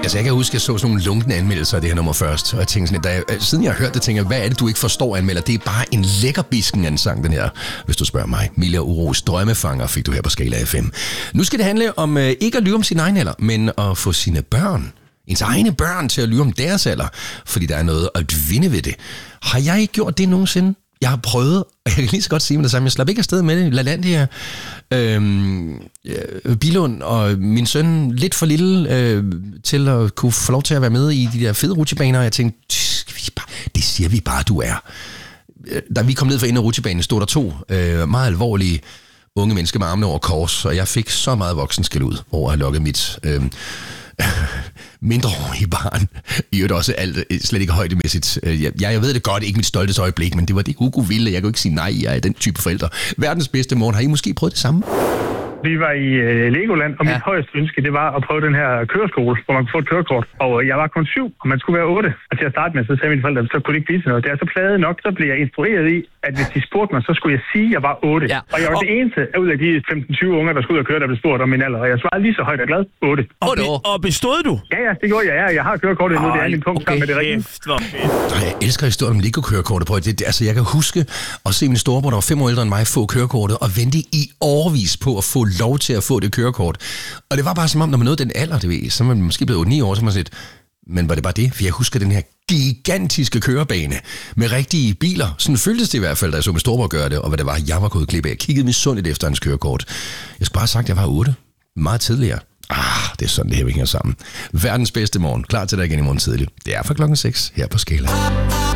Altså, jeg kan huske, at jeg så sådan nogle lunkne anmeldelser af det her nummer først, og jeg tænkte sådan, siden jeg har hørt det, tænker jeg, hvad er det, du ikke forstår, anmelder? Det er bare en lækker bisken af en sang, den her, hvis du spørger mig. Mila Uros Drømmefanger fik du her på Skala FM. Nu skal det handle om ikke at lyve om sin egen alder, men at få sine børn, ens egne børn, til at lyve om deres alder, fordi der er noget at vinde ved det. Har jeg ikke gjort det nogensinde? Jeg har prøvet, og jeg kan lige så godt sige med det samme, jeg slap ikke afsted med det. LaLandia, Billund og min søn lidt for lille til at kunne få lov til at være med i de der fede rutsjebaner, og jeg tænkte, det siger vi bare, du er. Da vi kom ned for enden af rutsjebanen, stod der 2 meget alvorlige unge mennesker med armene over kors, og jeg fik så meget voksenskæld ud over at have lukket mit mindreårige barn. I øvrigt også alt, slet ikke højdemæssigt. Jeg ved det godt, ikke mit stoltes øjeblik, men det var det Hugo ville. Jeg kunne ikke sige nej, jeg er den type forældre. Verdens bedste morgen. Har I måske prøvet det samme? Vi var i Legoland, og mit højeste ønske, det var at prøve den her køreskole, hvor man kunne få et kørekort. Og jeg var kun 7, og man skulle være 8. Og til at starte med, så sagde mine forældre, så kunne det ikke blive til noget. Det er så plade nok, så blev jeg instrueret i, at hvis de spurgte mig, så skulle jeg sige, at jeg var 8. Ja. Og jeg var det eneste ud af de 15-20 unger, der skulle ud og køre, der blev spurgt om min alder. Og jeg svarede lige så højt og glad, 8. Og bestod du? Ja, det gjorde jeg. Ja, jeg har kørekortet nu, det er min punkt sammen med det rigtige. Jeg elsker historien om Lego-kørekortet på. Altså, jeg kan huske at se min storebror, der var 5 år ældre end mig, få kørekortet og vente i årevis på at få lov til at få det kørekort. Og det var bare som om, når man nåede den alder, det ved, så var man måske blevet 9 år, så man set, men var det bare det? For jeg husker den her gigantiske kørebane med rigtige biler. Sådan føltes det i hvert fald, da jeg så min storebror gøre det, og hvad det var, jeg var gået glip af. Jeg kiggede misundeligt efter hans kørekort. Jeg skulle bare have sagt, at jeg var 8. Meget tidligere. Det er sådan, det her vi hænger sammen. Verdens bedste morgen. Klar til dig igen i morgen tidligt. Det er fra klokken 6 her på Skala.